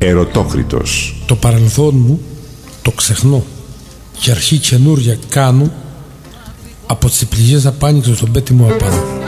Ερωτόκριτος. Το παρελθόν μου το ξεχνώ και αρχή καινούρια κάνω από τις πληγές απάνοιξε στον πέτη μου απάνω.